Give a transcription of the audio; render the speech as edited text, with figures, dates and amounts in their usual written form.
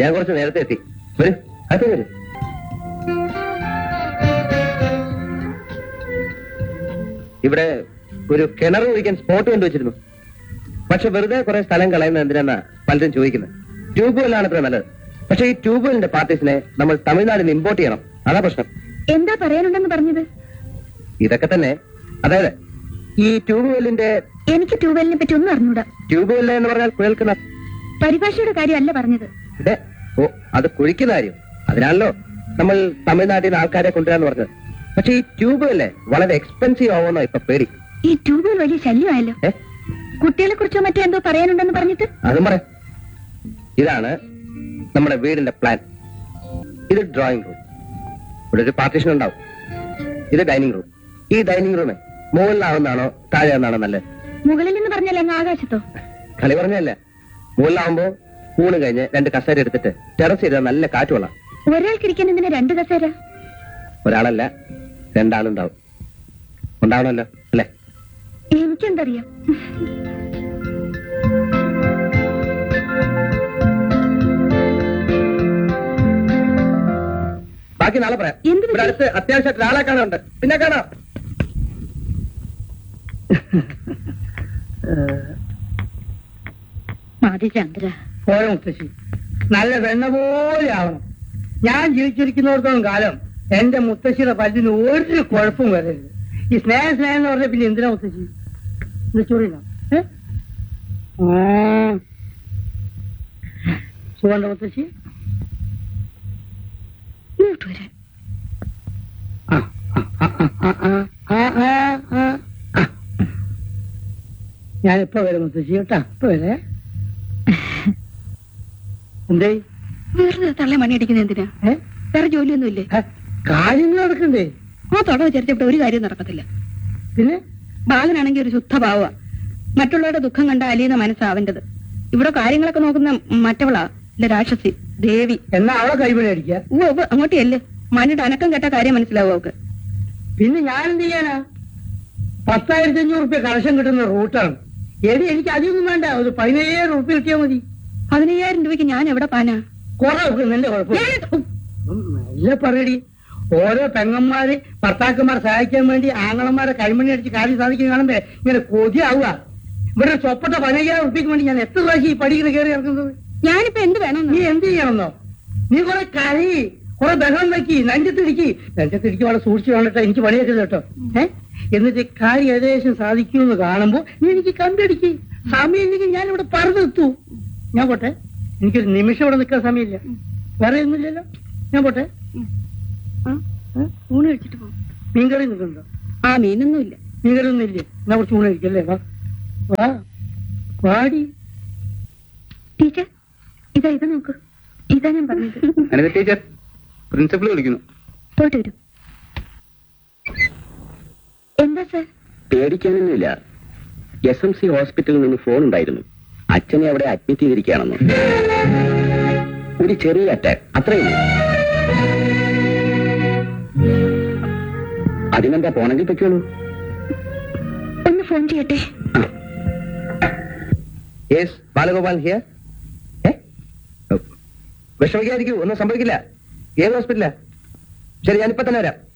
ഞാൻ കുറച്ച് നേരത്തെ എത്തി. വരൂ, അത് വരൂ. ഇവിടെ ഒരു കിണർ കുഴിക്കാൻ സ്പോട്ട് കൊണ്ടുവച്ചിരുന്നു. പക്ഷെ വെറുതെ കുറെ സ്ഥലം കളയുന്നത് എന്തിനാ പലരും ചോദിക്കുന്നത്. ട്യൂബ് വെല്ലാണ് ഇത്ര നല്ലത്. പക്ഷെ ഈ ട്യൂബ് വെല്ലിന്റെ പാർട്ടീസിനെ നമ്മൾ തമിഴ്നാട്ടിൽ നിന്ന് ഇമ്പോർട്ട് ചെയ്യണം. അതാ പ്രശ്നം. എന്താ പറയാനുണ്ടെന്ന് പറഞ്ഞത്? ഇതൊക്കെ തന്നെ. അതായത് ഈ ട്യൂബ് വെല്ലിന്റെ... എനിക്ക് ട്യൂബ് വെല്ലിനെ പറ്റി ഒന്നും അറിഞ്ഞൂടാ. ട്യൂബ് വെല്ല് എന്ന് പറഞ്ഞാൽ കുഴൽക്കിണർ. പരിഭാഷയുടെ കാര്യമല്ല പറഞ്ഞത്. ഓ, അത് കുഴിക്കുന്ന കാര്യം. അതിനാണല്ലോ നമ്മൾ തമിഴ്നാട്ടിൽ നിന്ന് ആൾക്കാരെ കൊണ്ടുവരാന്ന് പറഞ്ഞത്. പക്ഷെ ഈ ട്യൂബ് വെല്ല് വളരെ എക്സ്പെൻസീവ് ആവുമെന്നോ ഇപ്പൊ പേടി. ഈ ട്യൂബ് വെൽ വലിയ ശല്യമായല്ലോ. കുട്ടികളെ കുറിച്ചോ മറ്റോ എന്തോ പറയാനുണ്ടെന്ന് പറഞ്ഞിട്ട് അതും പറയാം. ഇതാണ് നമ്മുടെ വീടിന്റെ പ്ലാൻ. ഇത് ഡ്രോയിങ് റൂം. ഇവിടെ ഒരു പാർട്ടീഷൻ ഉണ്ടാവും. ഇത് ഡൈനിങ് റൂം. ഈ ഡൈനിങ് റൂമേ മുകളിലാവുന്നതാണോ താഴെയാവുന്നതാണോ നല്ലത്? മുകളിൽ നിന്ന് പറഞ്ഞാൽ അങ്ങ് ആകാശത്തോ? കളി പറഞ്ഞല്ല. മുകളിലാവുമ്പോ ഊണ് കഴിഞ്ഞ് 2 കസേര എടുത്തിട്ട് ടെറസ് ചെയ്താൽ നല്ല കാറ്റ് കൊള്ളാം. ഒരാൾക്കിരിക്കാൻ എന്തിനാ 2 കസേര? ഒരാളല്ല, 2 ആളുണ്ടാവും. ഉണ്ടാവണമല്ലോ അല്ലേ? എനിക്കെന്തറിയാം. ബാക്കി നാളെ പറയാം. ഇവിടെ അടുത്ത് അത്യാവശ്യമായിട്ട് ഒരാളെ കാണാനുണ്ട്. പിന്നെ കാണാം. മതി ചന്ദ്ര. പോരെ മുത്തശ്ശി, നല്ല വെണ്ണ പോലെ ആവണം. ഞാൻ ജീവിച്ചിരിക്കുന്നിടത്തോളം കാലം എന്റെ മുത്തശ്ശിയുടെ പല്ലിന് ഒരു കുഴപ്പവും വരരുത്. ഈ സ്നേഹം സ്നേഹം എന്ന് പറഞ്ഞ പിന്നെ എന്തിനാ മുത്തശ്ശി? ചോറില്ല സുഖണ്ട മുത്തശ്ശി? ഞാനിപ്പോ വരാം മുത്തശ്ശി കേട്ടാ. ഇപ്പൊ വരേ. എന്തേ വെറുതെ തള്ളെ മണി അടിക്കുന്ന എന്തിനാ? വേറെ ജോലിയൊന്നും ഇല്ലേ? കാര്യങ്ങൾ നടക്കണ്ടേ? ആ തൊട വിചാരിച്ചപ്പോൾ ഒരു കാര്യം നടക്കത്തില്ല. പിന്നെ ബാലനാണെങ്കിൽ ഒരു ശുദ്ധ ഭാവ. മറ്റുള്ളവരുടെ ദുഃഖം കണ്ട അലിയുന്ന മനസ്സാവേണ്ടത്. ഇവിടെ കാര്യങ്ങളൊക്കെ നോക്കുന്ന മറ്റവളാ, ഇല്ല രാക്ഷസി ദേവി. എന്നാ അവളെ കൈപിടി അടിക്കുക. അങ്ങോട്ടേ അല്ലേ മണിയുടെ അനക്കം കേട്ട കാര്യം മനസ്സിലാവും അവക്ക്. പിന്നെ ഞാൻ എന്ത് ചെയ്യാനാ? 10,500 റുപ്യ കളക്ഷൻ കിട്ടുന്ന റൂട്ടാണ്. എനിക്ക് അധികമൊന്നും വേണ്ട. ഒരു 15,000 റുപ്യ കിട്ടിയാൽ മതി. 15,000 രൂപയ്ക്ക് ഞാൻ എവിടെ പാനാ? കുറെ എന്റെ കുഴപ്പം നല്ല പറയടി. ഓരോ പെങ്ങന്മാര് ഭർത്താക്കന്മാരെ സഹായിക്കാൻ വേണ്ടി ആങ്ങളന്മാരെ കൈമണി അടിച്ച് കാര്യം സാധിക്കുന്ന കാണുമ്പോ ഇങ്ങനെ കൊതിയാവുക. ഇവിടെ സ്വപ്പെട്ട 15,000 റുപ്യക്ക് വേണ്ടി ഞാൻ എത്ര പ്രാവശ്യം ഈ പടിക്കുന്ന കയറി ഇറക്കുന്നത്? ഞാനിപ്പോ എന്ത് വേണം? നീ എന്ത് ചെയ്യണമെന്നോ? നീ കുറെ കരി, കുറെ ബഹളം വെക്കി, നെഞ്ചത്തിടിക്ക് വളരെ സൂക്ഷിച്ചു വേണ്ടിട്ടോ എനിക്ക് പണിയൊക്കെ കേട്ടോ. എന്നിട്ട് കാര്യം ഏകദേശം സാധിക്കുമെന്ന് കാണുമ്പോ നീ എനിക്ക് കണ്ടടിക്ക്. സമയം ഇല്ലെങ്കിൽ ഞാൻ ഇവിടെ പറഞ്ഞെത്തു. ഞാൻ പോട്ടെ. എനിക്കൊരു നിമിഷം ഇവിടെ നിൽക്കാൻ സമയമില്ല. വേറെ ഒന്നുമില്ലല്ലോ. ഞാൻ പോട്ടെ. ഊണ് കഴിച്ചിട്ട് പോകും. മീൻകറി നിൽക്കുന്നുണ്ടോ? ആ മീനൊന്നും ഇല്ല. മീൻകറി ഒന്നും ഇല്ലേ? എന്നാ കുറച്ച് ഊണ് കഴിക്കല്ലേ? വാ വാടി. ടീച്ചർ ഇത് നോക്കൂ. ഇതാ ഞാൻ പറഞ്ഞത്. ടീച്ചർ പ്രിൻസിപ്പൽ വിളിക്കുന്നു. പോയിട്ട് വരും. എന്താ സാർ? പേടിക്കാനൊന്നുമില്ല. SMC ഹോസ്പിറ്റലിൽ നിന്ന് ഫോൺ ഉണ്ടായിരുന്നു. അച്ഛനെ അവിടെ അഡ്മിറ്റ് ചെയ്തിരിക്കുകയാണെന്ന്. ഒരു ചെറിയ അറ്റാക്ക്, അത്രയും. അതിനെന്താ പോണെങ്കിൽ പറ്റുള്ളൂ. ഒന്ന് ഫോൺ ചെയ്യട്ടെ. Yes, Balagopal here. വിഷമിക്കാതിരിക്കൂ, ഒന്നും സംഭവിക്കില്ല. ഏത് ഹോസ്പിറ്റലാ? ശരി, ഞാനിപ്പോ തന്നെ വരാം.